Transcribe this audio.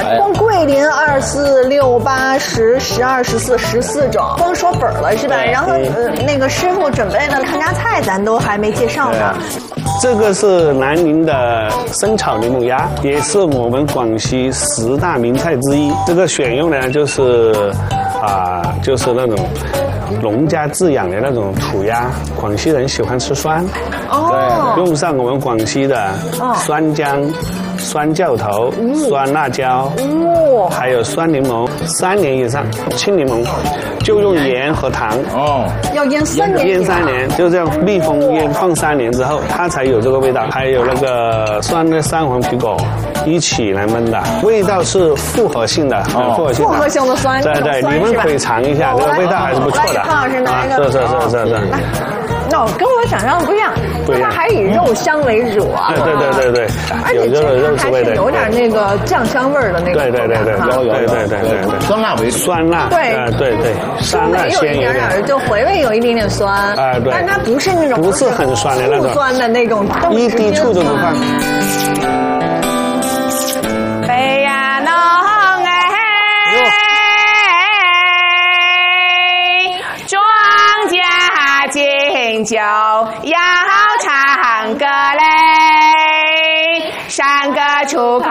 光桂林2、4、6、8、10、12、14种，光说本了是吧？然后那个师傅准备的看家菜咱都还没介绍呢。 这个是南宁的生炒柠檬鸭，也是我们广西10大名菜之一。这个选用呢，就是那种农家自养的那种土鸭。广西人喜欢吃酸，对，用上我们广西的酸姜、酸椒头、酸辣椒，还有酸柠檬，3年以上，青柠檬，就用盐和糖。 要腌3年。 腌3年，就这样密封腌放3年之后，它才有这个味道。还有那个酸的三黄皮果一起来焖的，味道是复合性的，复合性的酸。 对，你们可以尝一下，这个味道还是不错的。 康老师拿一个。 是。 那跟我想象的不一样，它还是以肉香为主啊。 对， 而且这还是有点那个酱香味儿的那个。 对， 酸辣为主。 酸辣。对，酸辣鲜有点， 就回味有一点点酸。 对。 但它不是那种不是很酸的那种。 酸的那种， 一滴醋都不放。 北呀农庄稼敬酒要唱歌嘞，山歌出口